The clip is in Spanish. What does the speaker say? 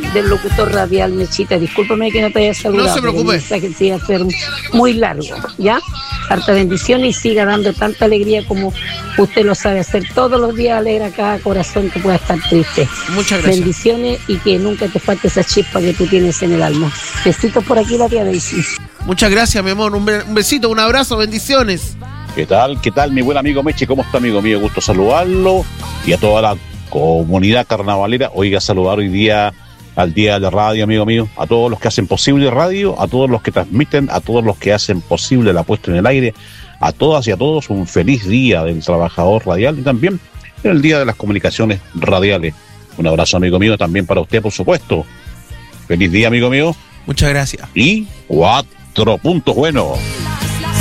del locutor radial, Mechita. Discúlpame que no te haya saludado. No se preocupe. El mensaje sí va a ser muy largo, ¿ya? Harta bendición y siga dando tanta alegría como usted lo sabe hacer. Todos los días alegra cada corazón que pueda estar triste. Muchas gracias. Bendiciones y que nunca te falte esa chispa que tú tienes en el alma. Besitos por aquí, la tía Daisy. Muchas gracias, mi amor. Un besito, un abrazo, bendiciones. ¿Qué tal, mi buen amigo Meche? ¿Cómo está, amigo mío? Gusto saludarlo. Y a toda la comunidad carnavalera. Oiga, saludar hoy día al día de radio, amigo mío. A todos los que hacen posible radio, a todos los que transmiten, a todos los que hacen posible la puesta en el aire. A todas y a todos un feliz día del trabajador radial y también el día de las comunicaciones radiales. Un abrazo, amigo mío, también para usted, por supuesto. Feliz día, amigo mío. Muchas gracias. Y 4 puntos buenos.